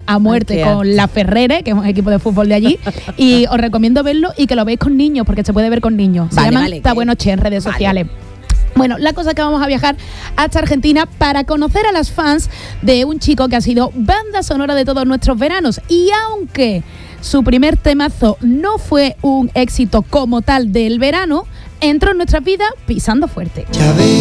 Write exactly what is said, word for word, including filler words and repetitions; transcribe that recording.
a muerte Ay, con la Ferrere, que es un equipo de fútbol de allí, y os recomiendo verlo y que lo veáis con niños, porque se puede ver con niños. Se Vale, llaman vale, Está que- Bueno Che en redes vale. sociales. Bueno, la cosa es que vamos a viajar hasta Argentina para conocer a las fans de un chico que ha sido banda sonora de todos nuestros veranos. Y aunque su primer temazo no fue un éxito como tal del verano, entró en nuestra vida pisando fuerte.